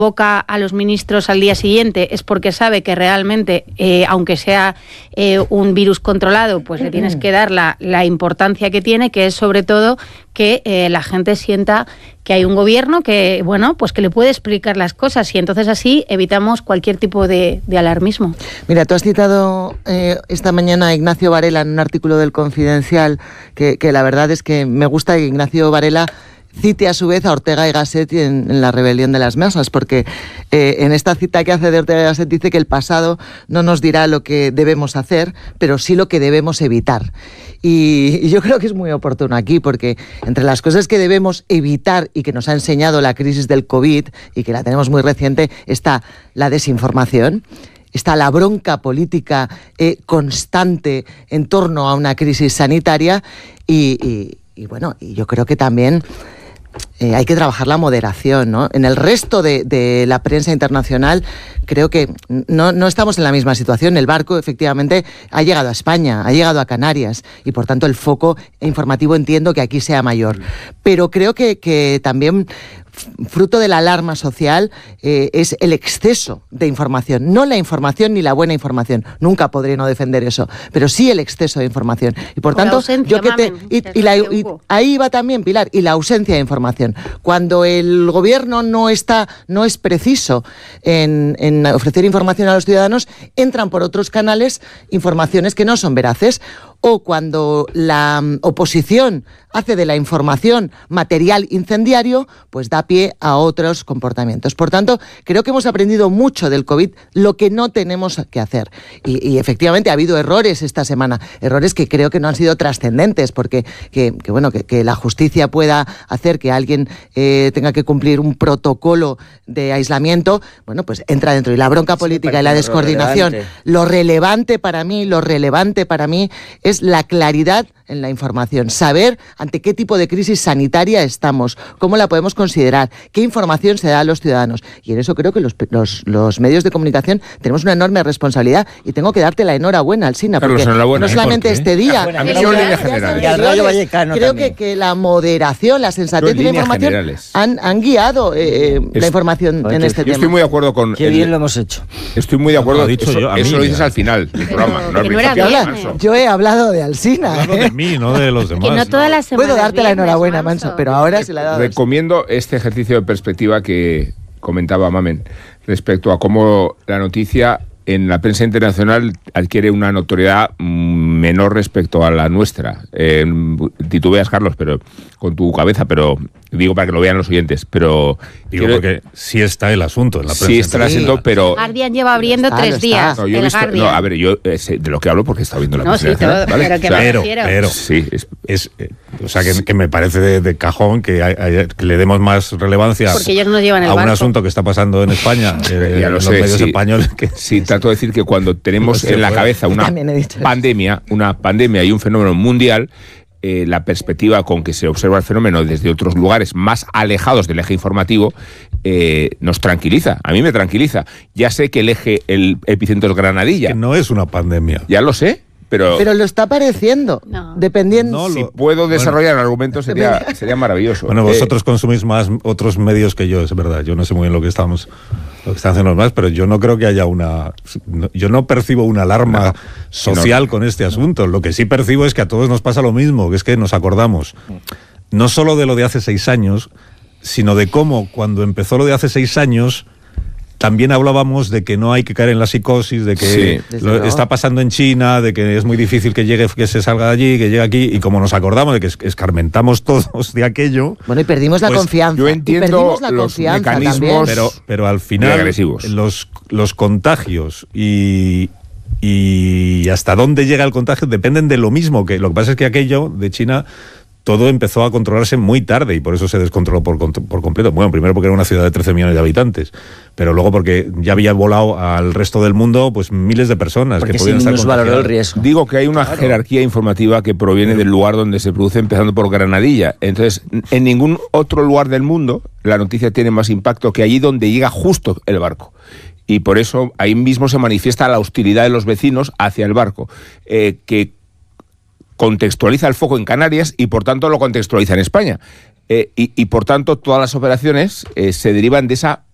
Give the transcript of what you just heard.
convoca a los ministros al día siguiente es porque sabe que realmente, aunque sea un virus controlado, pues le tienes que dar la importancia que tiene, que es sobre todo que la gente sienta que hay un gobierno que, bueno, pues que le puede explicar las cosas, y entonces así evitamos cualquier tipo de alarmismo. Mira, tú has citado esta mañana a Ignacio Varela en un artículo del Confidencial, que la verdad es que me gusta que Ignacio Varela cite a su vez a Ortega y Gasset en La rebelión de las masas, porque en esta cita que hace de Ortega y Gasset dice que el pasado no nos dirá lo que debemos hacer, pero sí lo que debemos evitar. Y yo creo que es muy oportuno aquí, porque entre las cosas que debemos evitar y que nos ha enseñado la crisis del COVID, y que la tenemos muy reciente, está la desinformación, está la bronca política constante en torno a una crisis sanitaria y bueno, y yo creo que también hay que trabajar la moderación, ¿no? En el resto de la prensa internacional creo que no estamos en la misma situación. El barco efectivamente ha llegado a España, ha llegado a Canarias, y por tanto el foco informativo entiendo que aquí sea mayor. Pero creo que también fruto de la alarma social es el exceso de información, no la información ni la buena información, nunca podré no defender eso, pero sí el exceso de información, y por tanto ahí va también, Pilar, y la ausencia de información. Cuando el gobierno no es preciso en ofrecer información a los ciudadanos, entran por otros canales informaciones que no son veraces, o cuando la oposición hace de la información material incendiario, pues da pie a otros comportamientos. Por tanto, creo que hemos aprendido mucho del COVID, lo que no tenemos que hacer. Y efectivamente ha habido errores esta semana, errores que creo que no han sido trascendentes, porque que la justicia pueda hacer que alguien tenga que cumplir un protocolo de aislamiento, bueno, pues entra dentro. Y la bronca política y la descoordinación, lo relevante para mí es la claridad en la información, saber ante qué tipo de crisis sanitaria estamos, cómo la podemos considerar, qué información se da a los ciudadanos. Y en eso creo que los medios de comunicación tenemos una enorme responsabilidad, y tengo que darte la enhorabuena, Alsina, porque no solamente este día, creo que la moderación, la sensatez y la información han guiado la información en este tema. Estoy muy de acuerdo con... Qué bien lo hemos hecho. Estoy muy de acuerdo. Eso lo dices al final del programa. Yo he hablado de Alsina. De mí, no de los demás. Que no todas las semanas. Puedo darte la enhorabuena, Manso, pero ahora se la he dado. Recomiendo este ejercicio de perspectiva que comentaba Mamen respecto a cómo la noticia en la prensa internacional adquiere una notoriedad menor respecto a la nuestra. Titubeas, Carlos, pero con tu cabeza, pero digo para que lo vean los oyentes, pero... Digo porque sí está el asunto en la prensa. Sí está el asunto, pero... Guardian lleva abriendo 3 días. No, yo sé de lo que hablo porque he estado viendo la prensa internacional, ¿vale? Pero que me refiero. Sí, o sea, que me parece de cajón que le demos más relevancia porque ellos nos llevan el a un barco. Asunto que está pasando en España, en los medios españoles. Sí, trato de decir que cuando tenemos en la cabeza una pandemia y un fenómeno mundial, la perspectiva con que se observa el fenómeno desde otros lugares más alejados del eje informativo nos tranquiliza. A mí me tranquiliza. Ya sé que el epicentro es Granadilla. Que no es una pandemia. Ya lo sé. Pero lo está pareciendo, dependiendo. Si puedo desarrollar argumentos sería maravilloso. Bueno, vosotros consumís más otros medios que yo, es verdad. Yo no sé muy bien lo que están haciendo los más, pero yo no creo que haya yo no percibo una alarma social con este asunto. Lo que sí percibo es que a todos nos pasa lo mismo, que es que nos acordamos no solo de lo de hace 6 años, sino de cómo cuando empezó lo de hace 6 años también hablábamos de que no hay que caer en la psicosis, de que está pasando en China, de que es muy difícil que se salga de allí, que llegue aquí, y como nos acordamos de que escarmentamos todos de aquello... Bueno, y perdimos la confianza. Yo entiendo los mecanismos pero al final agresivos. Los contagios y hasta dónde llega el contagio dependen de lo mismo, que lo que pasa es que aquello de China... Todo empezó a controlarse muy tarde y por eso se descontroló por completo. Bueno, primero porque era una ciudad de 13 millones de habitantes, pero luego porque ya había volado al resto del mundo pues miles de personas porque que podían estar contagiadas. Valoró el riesgo. Digo que hay una jerarquía informativa que proviene del lugar donde se produce, empezando por Granadilla. Entonces, en ningún otro lugar del mundo la noticia tiene más impacto que allí donde llega justo el barco. Y por eso ahí mismo se manifiesta la hostilidad de los vecinos hacia el barco, que contextualiza el foco en Canarias y por tanto lo contextualiza en España. Y por tanto todas las operaciones se derivan de esa